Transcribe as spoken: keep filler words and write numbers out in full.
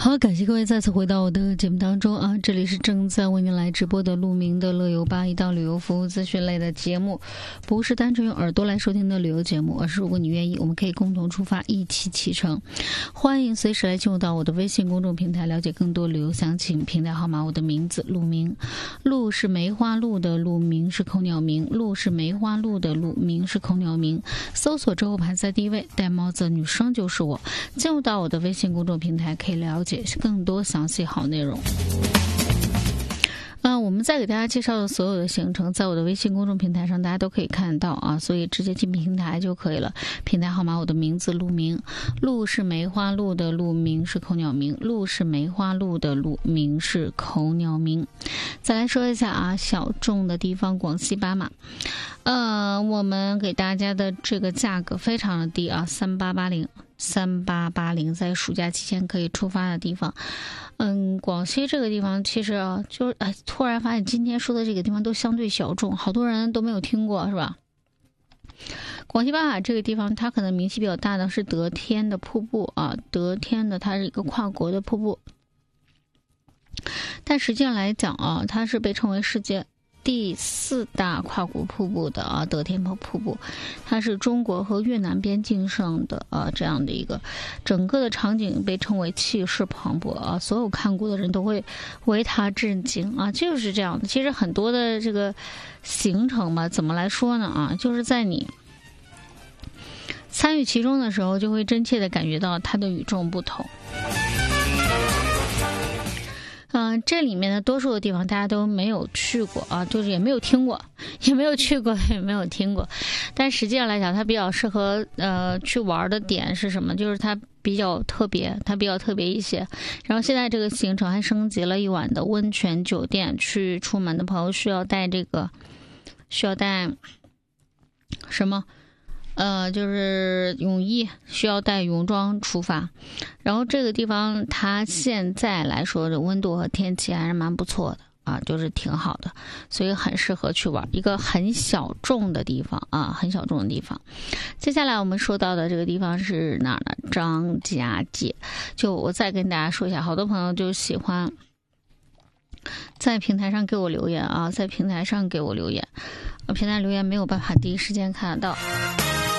好，感谢各位再次回到我的节目当中啊！这里是正在为您来直播的鹿鸣的乐游吧，一档旅游服务资讯类的节目，不是单纯用耳朵来收听的旅游节目，而是如果你愿意，我们可以共同出发，一起启程。欢迎随时来进入到我的微信公众平台，了解更多旅游详情。平台号码我的名字鹿鸣，鹿是梅花鹿的鹿，鸣是口鸟鸣，鹿是梅花鹿的鹿，鸣是口鸟鸣。搜索之后排在第一位，戴帽子的女生就是我。进入到我的微信公众平台，可以了解更多详细好内容。呃，我们在给大家介绍的所有的行程，在我的微信公众平台上大家都可以看到啊，所以直接进平台就可以了。平台号码我的名字鹿鸣，鹿是梅花鹿的鹿，鸣是口鸟鸣，鹿是梅花鹿的鹿，鸣是口鸟鸣。再来说一下啊，小众的地方广西巴马，呃，我们给大家的这个价格非常的低啊，三八八零。三八八零在暑假期间可以出发的地方。嗯，广西这个地方其实啊，就是哎，突然发现今天说的这个地方都相对小众，好多人都没有听过，是吧？广西巴马这个地方，它可能名气比较大的是得天的瀑布啊，得天的它是一个跨国的瀑布，但实际上来讲啊，它是被称为世界第四大跨国瀑布的啊，得天瀑布，它是中国和越南边境上的啊这样的一个，整个的场景被称为气势磅礴啊，所有看过的人都会为它震惊啊，就是这样的。其实很多的这个行程吧，怎么来说呢啊，就是在你参与其中的时候，就会真切的感觉到它的与众不同。嗯、呃，这里面的多数的地方大家都没有去过啊，就是也没有听过，也没有去过，也没有听过。但实际上来讲，它比较适合呃去玩的点是什么？就是它比较特别，它比较特别一些。然后现在这个行程还升级了一晚的温泉酒店，去出门的朋友需要带这个，需要带什么？呃，就是泳衣，需要带泳装出发。然后这个地方它现在来说的温度和天气还是蛮不错的啊，就是挺好的，所以很适合去玩一个很小众的地方啊，很小众的地方。接下来我们说到的这个地方是哪儿呢？张家界。就我再跟大家说一下，好多朋友就喜欢在平台上给我留言啊，在平台上给我留言，平台留言没有办法第一时间看得到。